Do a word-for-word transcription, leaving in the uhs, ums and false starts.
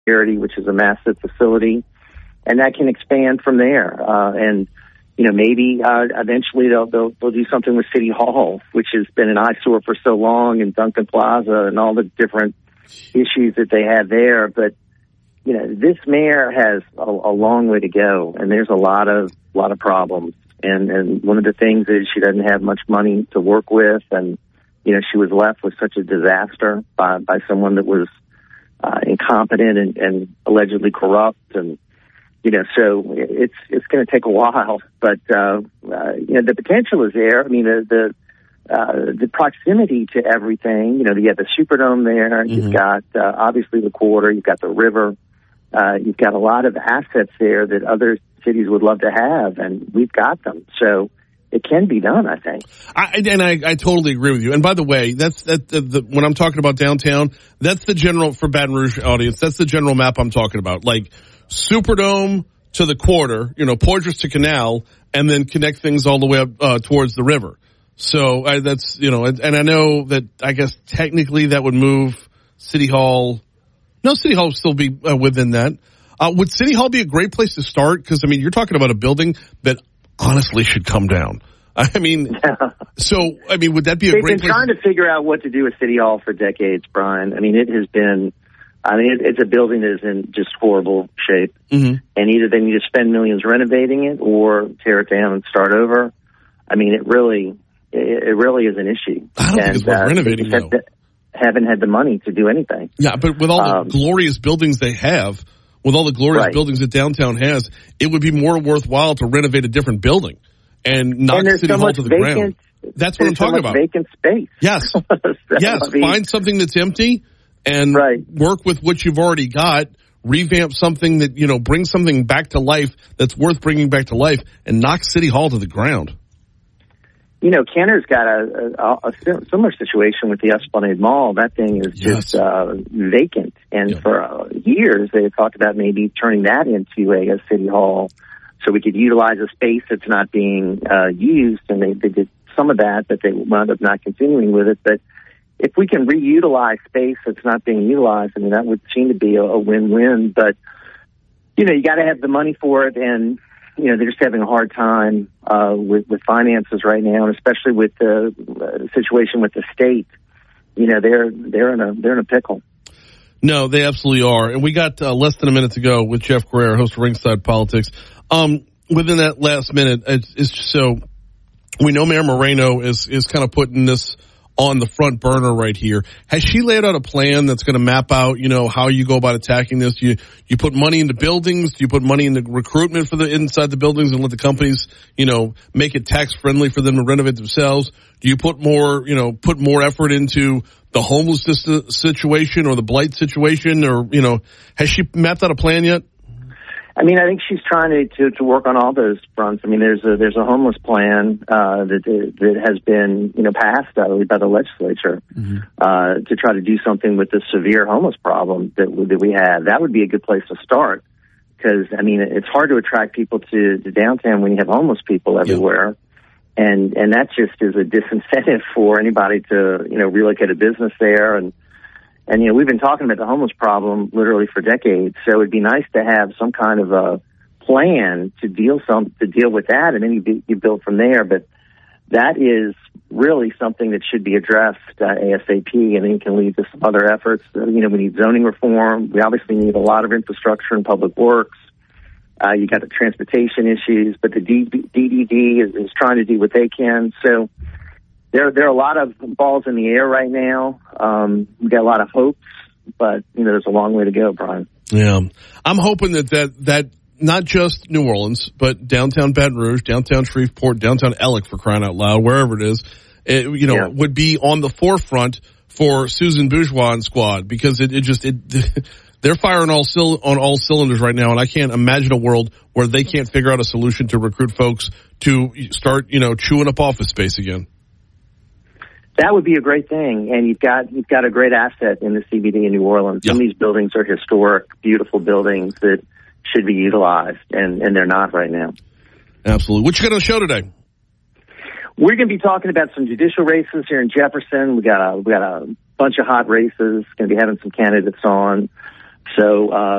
Security, which is a massive facility, and that can expand from there. Uh, and you know, maybe uh, eventually they'll, they'll they'll do something with City Hall, which has been an eyesore for so long, and Duncan Plaza, and all the different issues that they have there. But you know, this mayor has a, a long way to go, and there's a lot of lot of problems. And and one of the things is she doesn't have much money to work with, and you know, she was left with such a disaster by by someone that was uh, incompetent and, and allegedly corrupt, and you know, so it's it's going to take a while. But uh, uh, you know, the potential is there. I mean, the the, uh, the proximity to everything. You know, you have the Superdome there. Mm-hmm. You've got uh, obviously the quarter. You've got the river. Uh, you've got a lot of assets there that other cities would love to have, and we've got them. So it can be done, I think. I, and I, I totally agree with you. And by the way, that's that. The, the, when I'm talking about downtown, that's the general for Baton Rouge audience. That's the general map I'm talking about. Like Superdome to the quarter, you know, Poydras to Canal, and then connect things all the way up uh, towards the river. So I, that's you know, and, and I know that I guess technically that would move City Hall. No, City Hall would still be uh, within that. Uh, would City Hall be a great place to start? Because, I mean, you're talking about a building that honestly should come down. I mean, yeah. so, I mean, would that be a They've great been place? trying to figure out what to do with City Hall for decades, Brian. I mean, it has been, I mean, it, it's a building that is in just horrible shape. Mm-hmm. And either they need to spend millions renovating it or tear it down and start over. I mean, it really, it, it really is an issue. I don't and, think it's worth uh, renovating, though. That, haven't had the money to do anything. Yeah, but with all the um, glorious buildings they have, with all the glorious right. buildings that downtown has, it would be more worthwhile to renovate a different building and knock and City so Hall to the vacant, ground. That's what I'm so talking about. Vacant space. Yes, so, yes. I mean, Find something that's empty and right. work with what you've already got. Revamp something that, you know, bring something back to life that's worth bringing back to life, and knock City Hall to the ground. You know, Kenner's got a, a, a similar situation with the Esplanade Mall. That thing is just yes. uh, vacant. And yeah. for uh, years, they had talked about maybe turning that into a, a city hall so we could utilize a space that's not being uh, used. And they, they did some of that, but they wound up not continuing with it. But if we can reutilize space that's not being utilized, I mean, that would seem to be a, a win-win. But, you know, you got to have the money for it, and you know, they're just having a hard time uh, with, with finances right now, and especially with the uh, situation with the state. You know, they're they're in a they're in a pickle. No, they absolutely are. And we got uh, less than a minute to go with Jeff Crair, host of Ringside Politics. Um, within that last minute, it's, it's just so we know Mayor Moreno is is kind of putting this on the front burner right here. Has she laid out a plan that's going to map out, you know, how you go about attacking this? You you put money into buildings? Do you put money into recruitment for the inside the buildings and let the companies, you know, make it tax friendly for them to renovate themselves? Do you put more, you know, put more effort into the homelessness situation or the blight situation, or, you know, has she mapped out a plan yet? I mean, I think she's trying to, to, to work on all those fronts. I mean, there's a there's a homeless plan uh, that that has been you know passed uh, by the legislature mm-hmm. uh, to try to do something with the severe homeless problem that that we have. That would be a good place to start, because I mean, it's hard to attract people to, to downtown when you have homeless people everywhere, yeah. and and that just is a disincentive for anybody to you know relocate a business there. And And, you know, we've been talking about the homeless problem literally for decades, so it'd be nice to have some kind of a plan to deal some to deal with that, and then you, you build from there. But that is really something that should be addressed uh, ASAP, and then you can lead to some other efforts. Uh, you know, we need zoning reform. We obviously need a lot of infrastructure and public works. Uh, you got the transportation issues, but the D D D is, is trying to do what they can. So There, there are a lot of balls in the air right now. Um, we got a lot of hopes, but you know, there's a long way to go, Brian. Yeah, I'm hoping that that that not just New Orleans, but downtown Baton Rouge, downtown Shreveport, downtown Ellick, for crying out loud, wherever it is, it, you know, yeah. would be on the forefront for Susan Bourgeois and squad, because it, it just it. They're firing all on all cylinders right now, and I can't imagine a world where they can't figure out a solution to recruit folks to start, you know, chewing up office space again. That would be a great thing, and you've got you've got a great asset in the C B D in New Orleans. Some yeah. of these buildings are historic, beautiful buildings that should be utilized, and, and they're not right now. Absolutely. What you got on the show today? We're going to be talking about some judicial races here in Jefferson. We got a we got a bunch of hot races. Going to be having some candidates on. So. Uh,